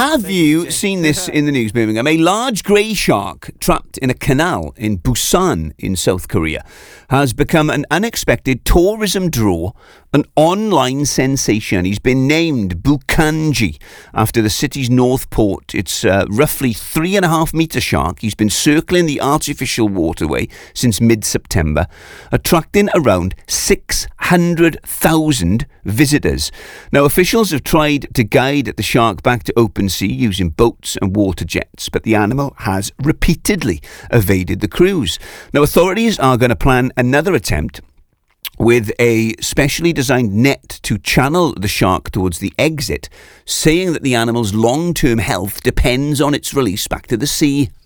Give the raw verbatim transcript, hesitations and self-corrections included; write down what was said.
Have you seen this in the news, Birmingham? A large grey shark trapped in a canal in Busan in South Korea has become an unexpected tourism draw, an online sensation. He's been named Bukanji after the city's north port. It's a roughly three and a half metre shark. He's been circling the artificial waterway since mid-September, attracting around six hundred thousand visitors. Now, officials have tried to guide the shark back to open sea using boats and water jets, but the animal has repeatedly evaded the crews. Now, authorities are going to plan another attempt with a specially designed net to channel the shark towards the exit, saying that the animal's long-term health depends on its release back to the sea.